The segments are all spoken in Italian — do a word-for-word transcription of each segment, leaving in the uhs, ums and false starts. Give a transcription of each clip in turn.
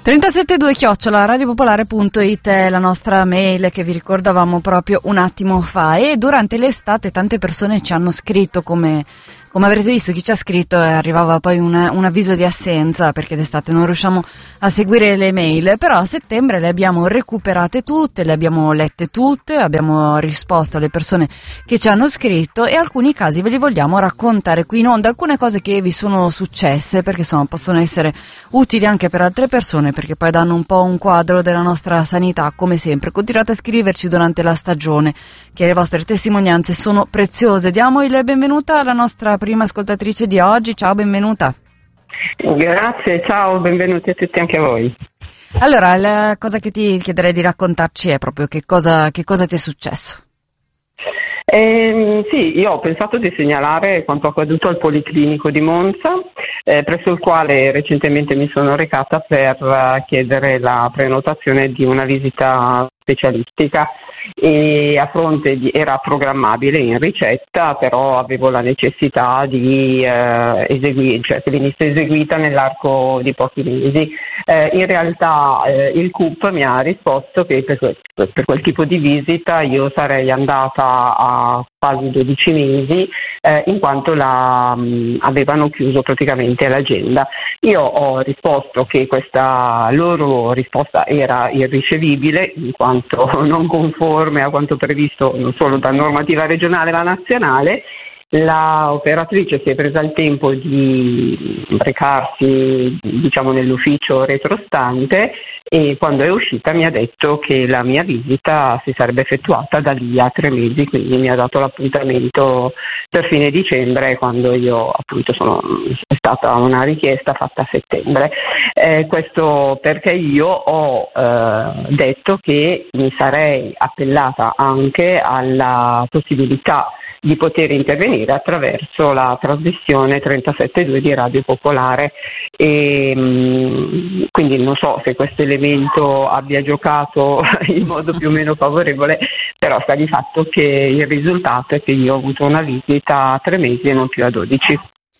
trentasette due chiocciola radiopopolare punto it è la nostra mail che vi ricordavamo proprio un attimo fa, e durante l'estate tante persone ci hanno scritto, come come avrete visto chi ci ha scritto arrivava poi un, un avviso di assenza perché d'estate non riusciamo a seguire le mail, però a settembre le abbiamo recuperate tutte, le abbiamo lette tutte, abbiamo risposto alle persone che ci hanno scritto e alcuni casi ve li vogliamo raccontare qui in onda, alcune cose che vi sono successe perché insomma possono essere utili anche per altre persone, perché poi danno un po' un quadro della nostra sanità. Come sempre continuate a scriverci durante la stagione, che le vostre testimonianze sono preziose. Diamo il benvenuto alla nostra prima ascoltatrice di oggi. Ciao, benvenuta. Grazie, ciao, benvenuti a tutti anche a voi. Allora, la cosa che ti chiederei di raccontarci è proprio che cosa, che cosa ti è successo. Eh, sì, io ho pensato di segnalare quanto accaduto al Policlinico di Monza, eh, presso il quale recentemente mi sono recata per uh, chiedere la prenotazione di una visita specialistica, e a fronte di, era programmabile in ricetta, però avevo la necessità di eh, eseguire, cioè che venisse eseguita nell'arco di pochi mesi. Eh, in realtà eh, il C U P mi ha risposto che per, per quel tipo di visita io sarei andata a quasi dodici mesi, eh, in quanto la, mh, avevano chiuso praticamente l'agenda. Io ho risposto che questa loro risposta era irricevibile, in quanto non conforme a quanto previsto non solo da normativa regionale ma nazionale. La operatrice si è presa il tempo di recarsi, diciamo, nell'ufficio retrostante, e quando è uscita mi ha detto che la mia visita si sarebbe effettuata da lì a tre mesi, quindi mi ha dato l'appuntamento per fine dicembre, quando io appunto sono è stata una richiesta fatta a settembre. Eh, questo perché io ho eh, detto che mi sarei appellata anche alla possibilità di poter intervenire attraverso la trasmissione trentasette due di Radio Popolare, e mh, quindi non so se questo elemento abbia giocato in modo più o meno favorevole, però sta di fatto che il risultato è che io ho avuto una visita a tre mesi e non più a dodici.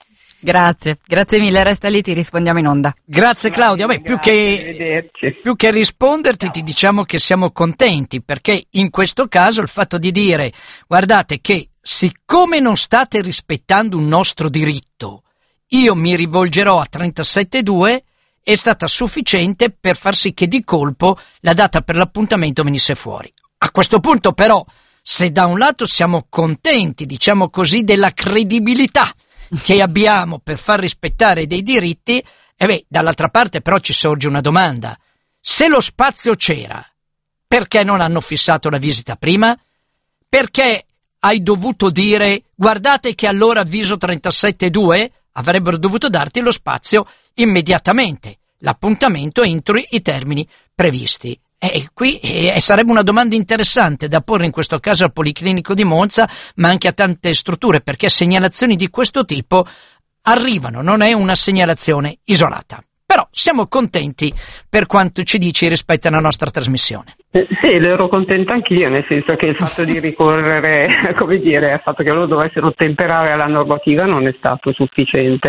Grazie, grazie mille, resta lì, ti rispondiamo in onda. Grazie Claudia. Beh, più che, più che risponderti ti diciamo che siamo contenti, perché in questo caso il fatto di dire guardate che siccome non state rispettando un nostro diritto, io mi rivolgerò a trentasette due, è stata sufficiente per far sì che di colpo la data per l'appuntamento venisse fuori. A questo punto però, se da un lato siamo contenti, diciamo così, della credibilità che abbiamo per far rispettare dei diritti, e beh, dall'altra parte però ci sorge una domanda: se lo spazio c'era, perché non hanno fissato la visita prima? Perché hai dovuto dire guardate che allora avviso trentasette due? Avrebbero dovuto darti lo spazio immediatamente, l'appuntamento entro i termini previsti. E qui eh, sarebbe una domanda interessante da porre in questo caso al Policlinico di Monza, ma anche a tante strutture, perché segnalazioni di questo tipo arrivano, non è una segnalazione isolata. Però siamo contenti per quanto ci dici rispetto alla nostra trasmissione. Eh, sì, ero contenta anch'io, nel senso che il fatto di ricorrere, come dire, al fatto che loro dovessero ottemperare alla normativa non è stato sufficiente,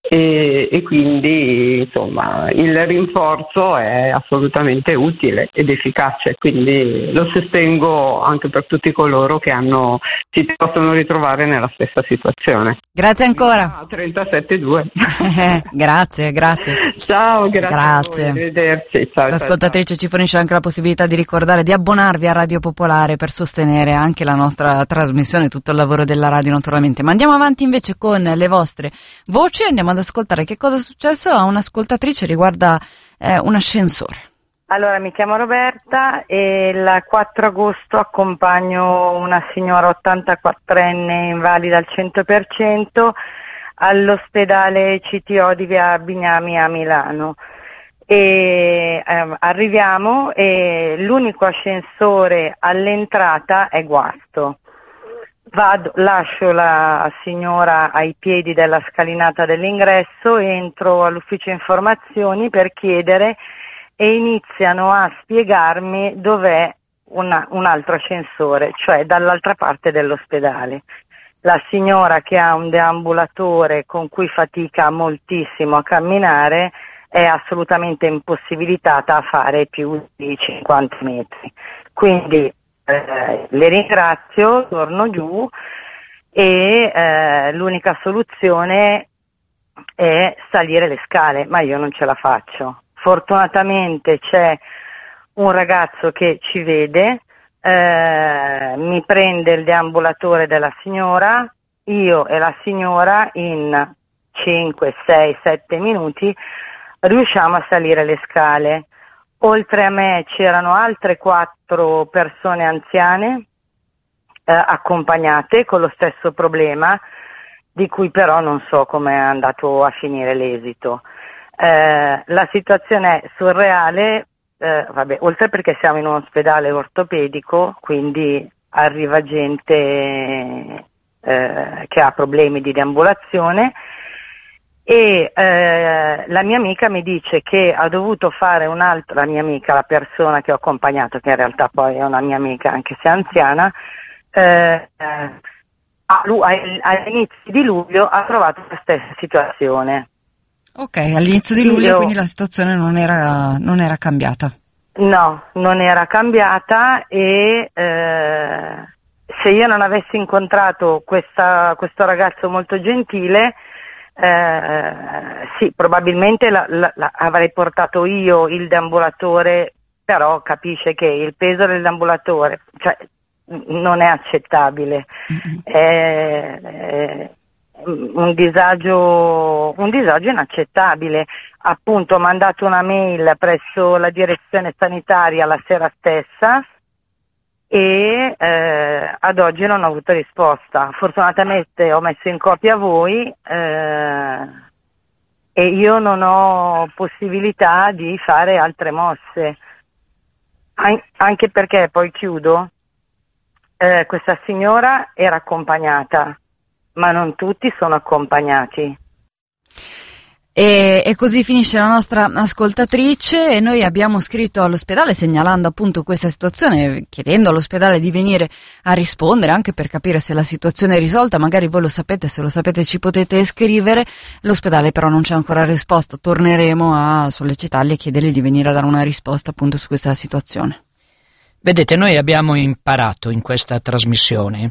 e, e quindi insomma il rinforzo è assolutamente utile ed efficace, quindi lo sostengo anche per tutti coloro che hanno si possono ritrovare nella stessa situazione. Grazie ancora. trentasette due. Grazie, grazie. Ciao, grazie. Grazie. A voi, arrivederci. Ciao, L'ascoltatrice ciao. ci fornisce anche la possibilità di ricordare di abbonarvi a Radio Popolare per sostenere anche la nostra trasmissione, tutto il lavoro della radio naturalmente. Ma andiamo avanti invece con le vostre voci, andiamo ad ascoltare che cosa è successo a un'ascoltatrice riguarda eh, un ascensore. Allora, mi chiamo Roberta e il quattro agosto accompagno una signora ottantaquattrenne invalida al cento per cento all'ospedale C T O di via Bignami a Milano. E eh, arriviamo e l'unico ascensore all'entrata è guasto. Vado, lascio la signora ai piedi della scalinata dell'ingresso, entro all'ufficio informazioni per chiedere e iniziano a spiegarmi dov'è una, un altro ascensore, cioè dall'altra parte dell'ospedale. La signora, che ha un deambulatore con cui fatica moltissimo a camminare, è assolutamente impossibilitata a fare più di cinquanta metri. Quindi eh, le ringrazio, torno giù e eh, l'unica soluzione è salire le scale, ma io non ce la faccio. Fortunatamente c'è un ragazzo che ci vede, eh, mi prende il deambulatore della signora, io e la signora in cinque, sei, sette minuti riusciamo a salire le scale. Oltre a me c'erano altre quattro persone anziane eh, accompagnate con lo stesso problema, di cui però non so come è andato a finire l'esito. Eh, la situazione è surreale, eh, vabbè, oltre perché siamo in un ospedale ortopedico, quindi arriva gente eh, che ha problemi di deambulazione, e eh, la mia amica mi dice che ha dovuto fare un'altra, la mia amica, la persona che ho accompagnato, che in realtà poi è una mia amica anche se anziana, eh, all'inizio di luglio ha trovato la stessa situazione. Ok, all'inizio di luglio Io, quindi la situazione non era, non era cambiata? No, non era cambiata e eh, se io non avessi incontrato questa, questo ragazzo molto gentile, eh, sì, probabilmente la, la, la, avrei portato io il deambulatore, però capisce che il peso del deambulatore, cioè, non è accettabile, mm-hmm. è, è un disagio, un disagio inaccettabile. Appunto ho mandato una mail presso la direzione sanitaria la sera stessa e eh, ad oggi non ho avuto risposta. Fortunatamente ho messo in copia voi eh, e io non ho possibilità di fare altre mosse, An- anche perché poi chiudo. Eh, questa signora era accompagnata, ma non tutti sono accompagnati. E, e così finisce la nostra ascoltatrice, e noi abbiamo scritto all'ospedale segnalando appunto questa situazione, chiedendo all'ospedale di venire a rispondere anche per capire se la situazione è risolta. Magari voi lo sapete, se lo sapete ci potete scrivere. L'ospedale però non ci ha ancora risposto, torneremo a sollecitarli e chiedergli di venire a dare una risposta appunto su questa situazione. Vedete, noi abbiamo imparato in questa trasmissione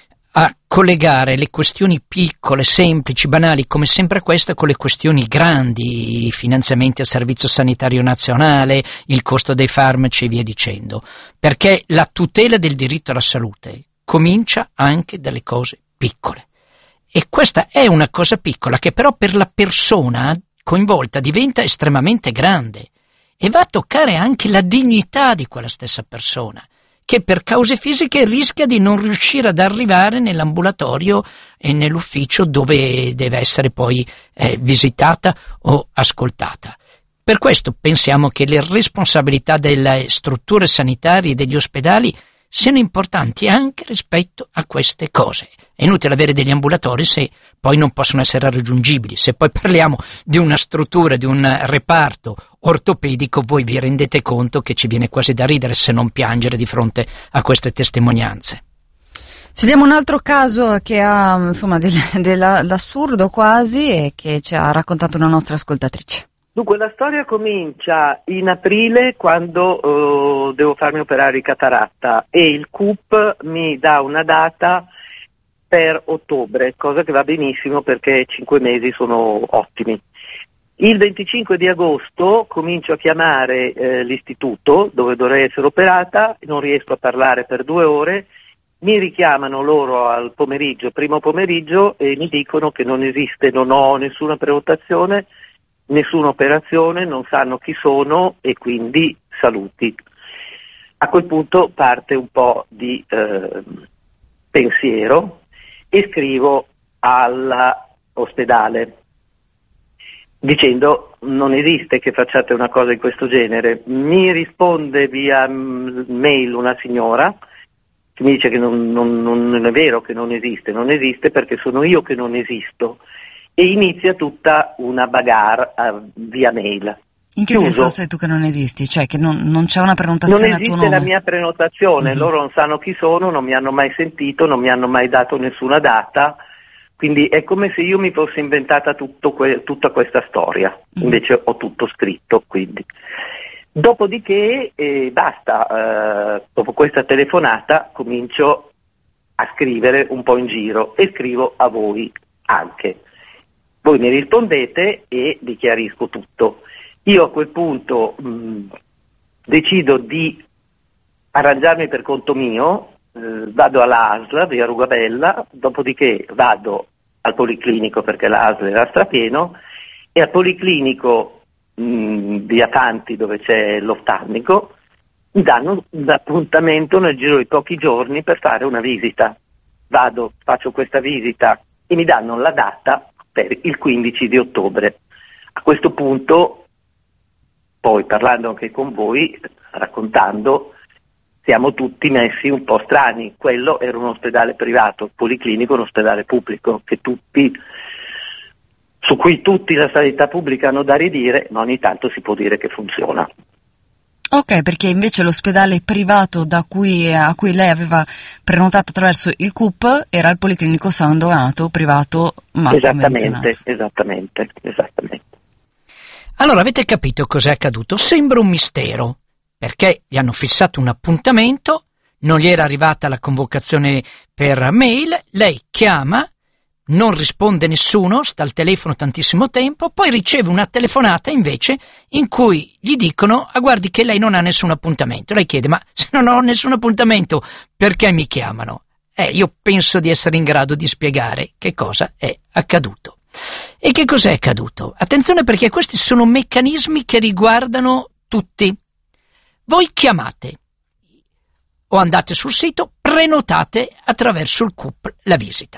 a collegare le questioni piccole, semplici, banali, come sempre questa, con le questioni grandi, i finanziamenti al Servizio Sanitario Nazionale, il costo dei farmaci e via dicendo, perché la tutela del diritto alla salute comincia anche dalle cose piccole. E questa è una cosa piccola che però per la persona coinvolta diventa estremamente grande e va a toccare anche la dignità di quella stessa persona, che per cause fisiche rischia di non riuscire ad arrivare nell'ambulatorio e nell'ufficio dove deve essere poi eh, visitata o ascoltata. Per questo pensiamo che le responsabilità delle strutture sanitarie e degli ospedali siano importanti anche rispetto a queste cose. È inutile avere degli ambulatori se poi non possono essere raggiungibili. Se poi parliamo di una struttura, di un reparto ortopedico, voi vi rendete conto che ci viene quasi da ridere, se non piangere, di fronte a queste testimonianze. Sentiamo un altro caso che ha insomma dell'assurdo quasi e che ci ha raccontato una nostra ascoltatrice. Dunque, la storia comincia in aprile, quando uh, devo farmi operare di cataratta, e il C U P mi dà una data per ottobre, cosa che va benissimo perché cinque mesi sono ottimi. Il venticinque di agosto comincio a chiamare eh, l'istituto dove dovrei essere operata, non riesco a parlare per due ore, mi richiamano loro al pomeriggio, primo pomeriggio, e mi dicono che non esiste, non ho nessuna prenotazione, nessuna operazione, non sanno chi sono e quindi saluti. A quel punto parte un po' di eh, pensiero e scrivo all'ospedale dicendo: non esiste che facciate una cosa di questo genere. Mi risponde via mail una signora che mi dice che non, non, non è vero che non esiste, non esiste perché sono io che non esisto. E inizia tutta una bagarre uh, via mail. In che Chiuso. senso sei tu che non esisti? Cioè che non, non c'è una prenotazione a tuo nome? Non esiste la mia prenotazione, uh-huh. Loro non sanno chi sono, non mi hanno mai sentito, non mi hanno mai dato nessuna data, Quindi è come se io mi fossi inventata tutto que- tutta questa storia, invece ho tutto scritto, quindi. Dopodiché eh, basta, eh, dopo questa telefonata comincio a scrivere un po' in giro e scrivo a voi anche. Voi mi rispondete e vi chiarisco tutto. Io a quel punto mh, decido di arrangiarmi per conto mio, eh, vado all'A S L, via Rugabella, dopodiché vado al Policlinico perché l'A S L era strapieno, e al Policlinico mh, via Fanti, dove c'è l'oftalmico, mi danno un appuntamento nel giro di pochi giorni per fare una visita. Vado, faccio questa visita e mi danno la data per il quindici di ottobre. A questo punto, poi parlando anche con voi, raccontando, siamo tutti messi un po' strani. Quello era un ospedale privato, il Policlinico è un ospedale pubblico, che tutti, su cui tutti la sanità pubblica hanno da ridire, ma ogni tanto si può dire che funziona. Ok, perché invece l'ospedale privato da cui, a cui lei aveva prenotato attraverso il C U P era il Policlinico San Donato, privato ma Esattamente, esattamente, esattamente. Allora, avete capito cos'è accaduto? Sembra un mistero, perché gli hanno fissato un appuntamento, non gli era arrivata la convocazione per mail, lei chiama, non risponde nessuno, sta al telefono tantissimo tempo, poi riceve una telefonata invece in cui gli dicono: ah, guardi che lei non ha nessun appuntamento. Lei chiede: ma se non ho nessun appuntamento perché mi chiamano? Eh, io penso di essere in grado di spiegare che cosa è accaduto. E che cos'è accaduto? Attenzione, perché questi sono meccanismi che riguardano tutti. Voi chiamate o andate sul sito, prenotate attraverso il C U P la visita.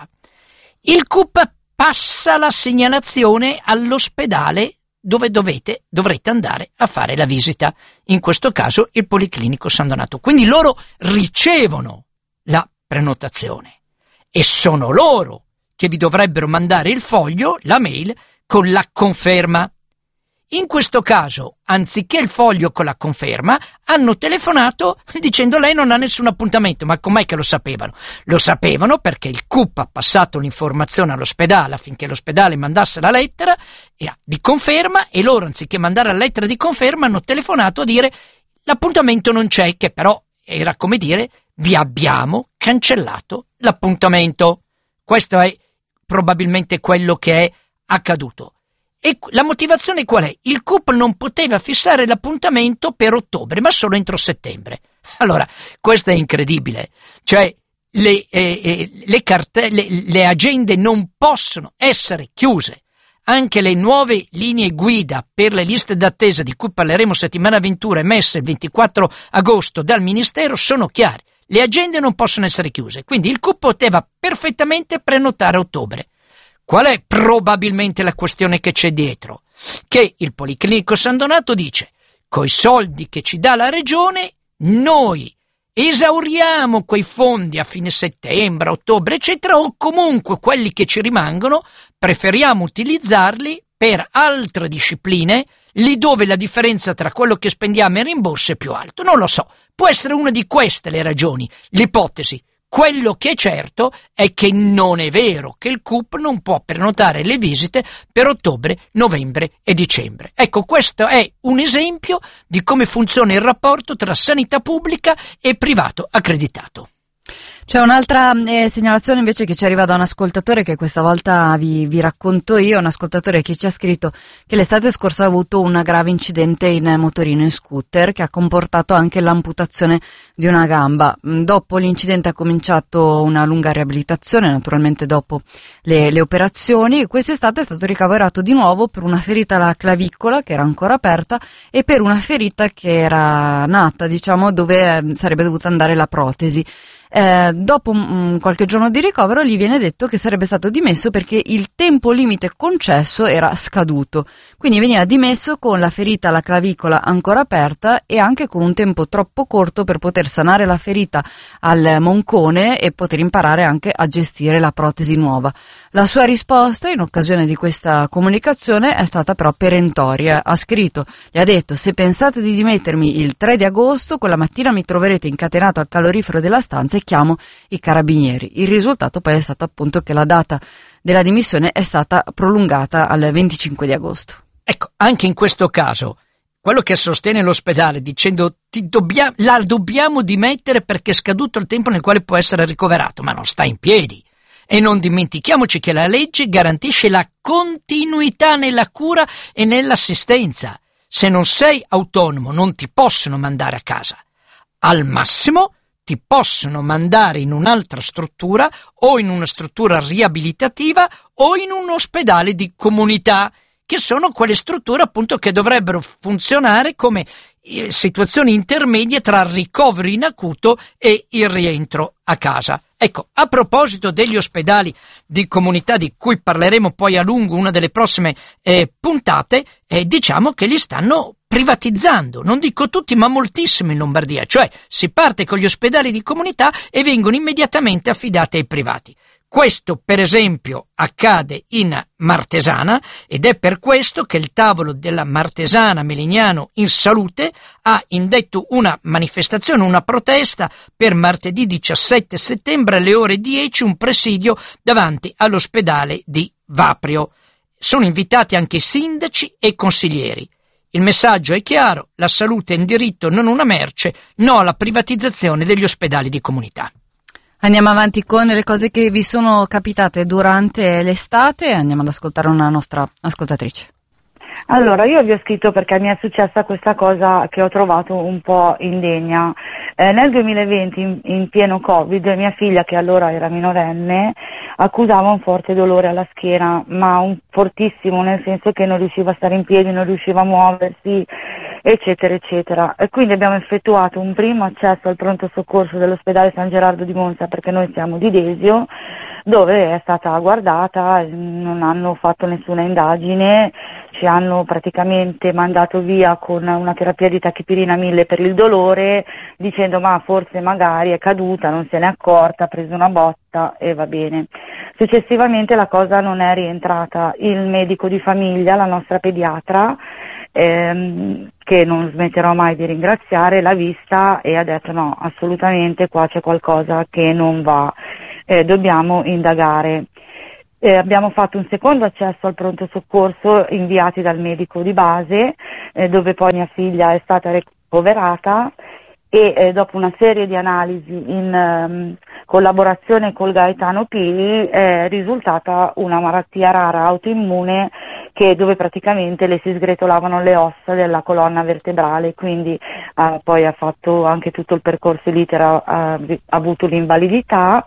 Il C U P passa la segnalazione all'ospedale dove dovete, dovrete andare a fare la visita, in questo caso il Policlinico San Donato. Quindi loro ricevono la prenotazione e sono loro che vi dovrebbero mandare il foglio, la mail, con la conferma. In questo caso, anziché il foglio con la conferma, hanno telefonato dicendo: lei non ha nessun appuntamento. Ma com'è che lo sapevano? Lo sapevano perché il C U P ha passato l'informazione all'ospedale affinché l'ospedale mandasse la lettera di conferma, e loro, anziché mandare la lettera di conferma, hanno telefonato a dire: l'appuntamento non c'è, che però era come dire: vi abbiamo cancellato l'appuntamento. Questo è probabilmente quello che è accaduto. E la motivazione qual è? Il C U P non poteva fissare l'appuntamento per ottobre, ma solo entro settembre. Allora, questo è incredibile. Cioè, le, eh, le, cartelle, le agende non possono essere chiuse. Anche le nuove linee guida per le liste d'attesa, di cui parleremo settimana ventura, emesse il ventiquattro agosto dal Ministero, sono chiare. Le agende non possono essere chiuse, quindi il C U P poteva perfettamente prenotare a ottobre. Qual è probabilmente la questione che c'è dietro? Che il Policlinico San Donato dice: coi soldi che ci dà la regione noi esauriamo quei fondi a fine settembre, ottobre, eccetera, o comunque quelli che ci rimangono preferiamo utilizzarli per altre discipline, lì dove la differenza tra quello che spendiamo e il rimborso è più alto. Non lo so, può essere una di queste le ragioni, l'ipotesi. Quello che è certo è che non è vero che il C U P non può prenotare le visite per ottobre, novembre e dicembre. Ecco, questo è un esempio di come funziona il rapporto tra sanità pubblica e privato accreditato. C'è un'altra eh, segnalazione invece che ci arriva da un ascoltatore, che questa volta vi, vi racconto io, un ascoltatore che ci ha scritto che l'estate scorsa ha avuto un grave incidente in motorino e scooter che ha comportato anche l'amputazione di una gamba. Dopo l'incidente ha cominciato una lunga riabilitazione, naturalmente dopo le, le operazioni. Quest'estate è stato ricoverato di nuovo per una ferita alla clavicola che era ancora aperta e per una ferita che era nata, diciamo, dove eh, sarebbe dovuta andare la protesi. Eh, dopo um, qualche giorno di ricovero gli viene detto che sarebbe stato dimesso perché il tempo limite concesso era scaduto, quindi veniva dimesso con la ferita alla clavicola ancora aperta e anche con un tempo troppo corto per poter sanare la ferita al moncone e poter imparare anche a gestire la protesi nuova. La sua risposta in occasione di questa comunicazione è stata però perentoria. Ha scritto, gli ha detto: se pensate di dimettermi il tre di agosto, quella mattina mi troverete incatenato al calorifero della stanza e chiamo i carabinieri. Il risultato poi è stato appunto che la data della dimissione è stata prolungata al venticinque di agosto. Ecco, anche in questo caso, quello che sostiene l'ospedale dicendo ti dobbia, la dobbiamo dimettere perché è scaduto il tempo nel quale può essere ricoverato, ma non sta in piedi. E non dimentichiamoci che la legge garantisce la continuità nella cura e nell'assistenza. Se non sei autonomo non ti possono mandare a casa. Al massimo ti possono mandare in un'altra struttura o in una struttura riabilitativa o in un ospedale di comunità, che sono quelle strutture appunto che dovrebbero funzionare come eh, situazioni intermedie tra il ricovero in acuto e il rientro a casa. Ecco, a proposito degli ospedali di comunità di cui parleremo poi a lungo una delle prossime eh, puntate, eh, diciamo che li stanno privatizzando, non dico tutti ma moltissimi in Lombardia, cioè si parte con gli ospedali di comunità e vengono immediatamente affidati ai privati. Questo per esempio accade in Martesana ed è per questo che il tavolo della Martesana Melegnano in Salute ha indetto una manifestazione, una protesta per martedì diciassette settembre alle ore dieci, un presidio davanti all'ospedale di Vaprio. Sono invitati anche sindaci e consiglieri. Il messaggio è chiaro: la salute è un diritto, non una merce, no alla privatizzazione degli ospedali di comunità. Andiamo avanti con le cose che vi sono capitate durante l'estate. Andiamo ad ascoltare una nostra ascoltatrice. Allora, io vi ho scritto perché mi è successa questa cosa che ho trovato un po' indegna. Eh, nel duemilaventi, in, in pieno Covid, mia figlia, che allora era minorenne, accusava un forte dolore alla schiena, ma un fortissimo, nel senso che non riusciva a stare in piedi, non riusciva a muoversi, eccetera, eccetera. E quindi abbiamo effettuato un primo accesso al pronto soccorso dell'ospedale San Gerardo di Monza, perché noi siamo di Desio, dove è stata guardata, non hanno fatto nessuna indagine, ci hanno praticamente mandato via con una terapia di tachipirina mille per il dolore, dicendo ma forse magari è caduta, non se n'è accorta, ha preso una botta e va bene. Successivamente la cosa non è rientrata, il medico di famiglia, la nostra pediatra, ehm, che non smetterò mai di ringraziare, l'ha vista e ha detto no, assolutamente qua c'è qualcosa che non va, eh, dobbiamo indagare. Eh, abbiamo fatto un secondo accesso al pronto soccorso inviati dal medico di base, eh, dove poi mia figlia è stata ricoverata e eh, dopo una serie di analisi in um, collaborazione col Gaetano Pili è risultata una malattia rara autoimmune che dove praticamente le si sgretolavano le ossa della colonna vertebrale, quindi eh, poi ha fatto anche tutto il percorso l'iter, ha, ha avuto l'invalidità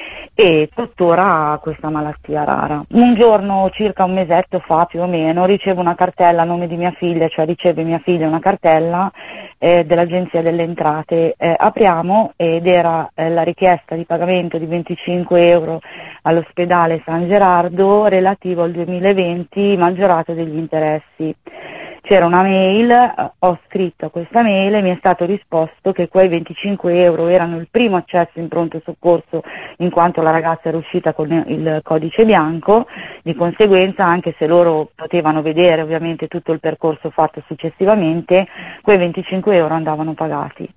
e tuttora ha questa malattia rara. Un giorno, circa un mesetto fa più o meno, ricevo una cartella a nome di mia figlia, cioè riceve mia figlia una cartella eh, dell'Agenzia delle Entrate. Eh, apriamo ed era eh, la richiesta di pagamento di venticinque euro all'ospedale San Gerardo relativo al duemilaventi, maggiorato degli interessi. C'era una mail, ho scritto a questa mail e mi è stato risposto che quei venticinque euro erano il primo accesso in pronto soccorso in quanto la ragazza era uscita con il codice bianco, di conseguenza anche se loro potevano vedere ovviamente tutto il percorso fatto successivamente, quei venticinque euro andavano pagati.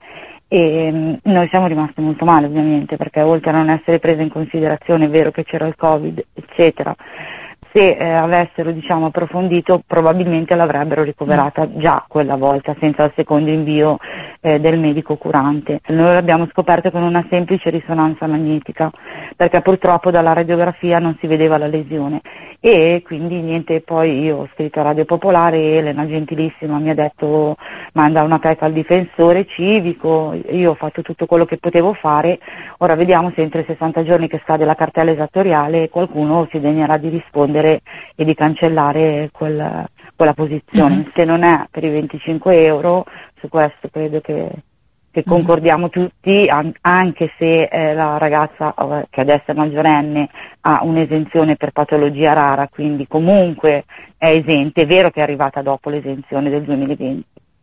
E noi siamo rimasti molto male ovviamente perché oltre a non essere prese in considerazione, è vero che c'era il Covid eccetera, se eh, avessero diciamo approfondito probabilmente l'avrebbero ricoverata già quella volta senza il secondo invio eh, del medico curante. Noi l'abbiamo scoperto con una semplice risonanza magnetica perché purtroppo dalla radiografia non si vedeva la lesione e quindi niente, poi io ho scritto a Radio Popolare, Elena gentilissima mi ha detto manda una teca al difensore civico, io ho fatto tutto quello che potevo fare, ora vediamo se entro i sessanta giorni che scade la cartella esattoriale qualcuno si degnerà di rispondere e di cancellare quel, quella posizione. Uh-huh. Se non è per i venticinque euro, su questo credo che, che concordiamo uh-huh. tutti, an- anche se eh, la ragazza che adesso è maggiorenne ha un'esenzione per patologia rara, quindi comunque è esente, è vero che è arrivata dopo l'esenzione del duemilaventi,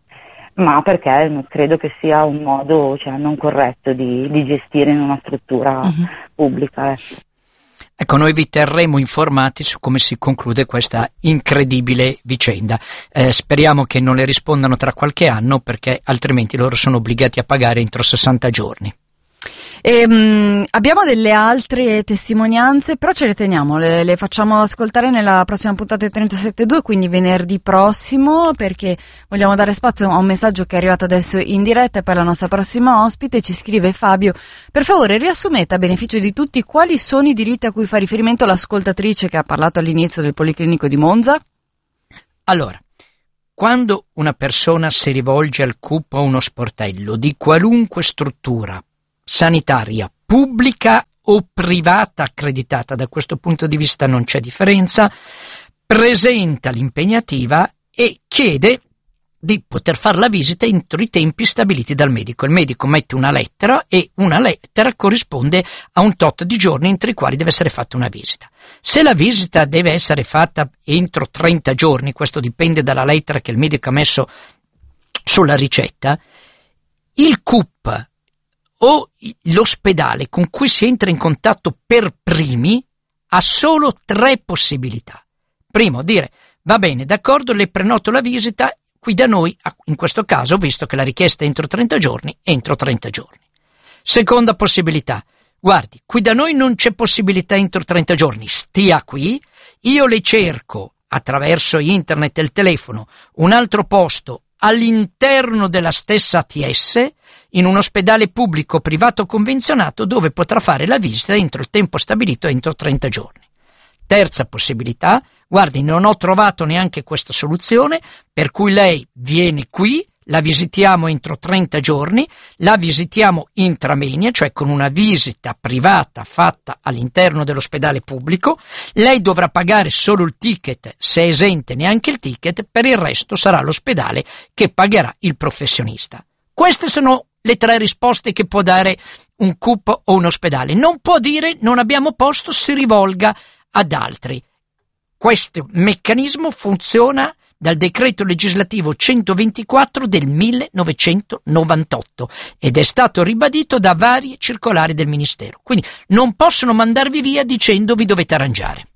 ma perché credo che sia un modo cioè, non corretto di, di gestire in una struttura uh-huh. pubblica. Eh. Ecco, noi vi terremo informati su come si conclude questa incredibile vicenda. Eh, speriamo che non le rispondano tra qualche anno perché altrimenti loro sono obbligati a pagare entro sessanta giorni. E, mh, abbiamo delle altre testimonianze, però ce le teniamo, le, le facciamo ascoltare nella prossima puntata di trentasette due, quindi venerdì prossimo, perché vogliamo dare spazio a un messaggio che è arrivato adesso in diretta per la nostra prossima ospite. Ci scrive Fabio: per favore riassumete a beneficio di tutti quali sono i diritti a cui fa riferimento l'ascoltatrice che ha parlato all'inizio del Policlinico di Monza. Allora, quando una persona si rivolge al C U P o a uno sportello di qualunque struttura sanitaria, pubblica o privata accreditata, da questo punto di vista non c'è differenza, presenta l'impegnativa e chiede di poter fare la visita entro i tempi stabiliti dal medico. Il medico mette una lettera e una lettera corrisponde a un tot di giorni entro i quali deve essere fatta una visita. Se la visita deve essere fatta entro trenta giorni, questo dipende dalla lettera che il medico ha messo sulla ricetta, il C U P o l'ospedale con cui si entra in contatto per primi ha solo tre possibilità. Primo, dire: va bene, d'accordo, le prenoto la visita qui da noi, in questo caso, visto che la richiesta è entro trenta giorni, entro trenta giorni. Seconda possibilità: guardi, qui da noi non c'è possibilità entro trenta giorni, stia qui, io le cerco attraverso internet e il telefono un altro posto all'interno della stessa A T S, in un ospedale pubblico, privato o convenzionato, dove potrà fare la visita entro il tempo stabilito, entro trenta giorni. Terza possibilità: guardi, non ho trovato neanche questa soluzione, per cui lei viene qui, la visitiamo entro trenta giorni, la visitiamo intramenia, cioè con una visita privata fatta all'interno dell'ospedale pubblico. Lei dovrà pagare solo il ticket, se è esente neanche il ticket, per il resto sarà l'ospedale che pagherà il professionista. Queste sono le tre risposte che può dare un C U P o un ospedale. Non può dire: non abbiamo posto, si rivolga ad altri. Questo meccanismo funziona dal decreto legislativo centoventiquattro del millenovecentonovantotto ed è stato ribadito da varie circolari del Ministero. Quindi non possono mandarvi via dicendo: vi dovete arrangiare.